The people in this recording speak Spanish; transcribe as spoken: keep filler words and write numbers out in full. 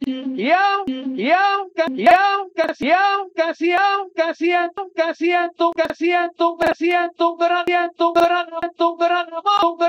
y aunque, y aunque, y aunque, y aunque, y aunque siento, que siento, que siento, que siento un gran, siento un gran, un gran amor,